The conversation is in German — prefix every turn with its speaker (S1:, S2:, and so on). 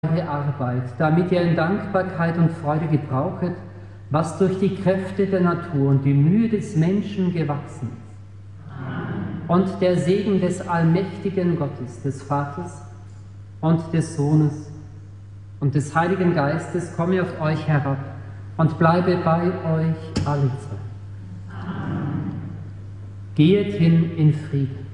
S1: eure Arbeit, damit ihr in Dankbarkeit und Freude gebrauchet, was durch die Kräfte der Natur und die Mühe des Menschen gewachsen ist. Und der Segen des allmächtigen Gottes, des Vaters und des Sohnes und des Heiligen Geistes komme auf euch herab und bleibe bei euch allezeit. Geht hin in Frieden.